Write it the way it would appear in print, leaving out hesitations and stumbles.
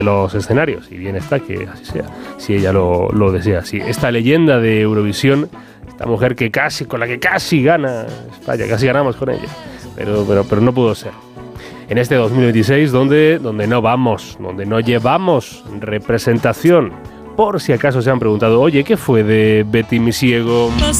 los escenarios, y bien está que así sea, si ella lo desea. Sí, esta leyenda de Eurovisión, esta mujer con la que casi gana España, casi ganamos con ella, pero no pudo ser. En este 2026, donde no llevamos representación, por si acaso se han preguntado, oye, ¿qué fue de Betty mi ciego?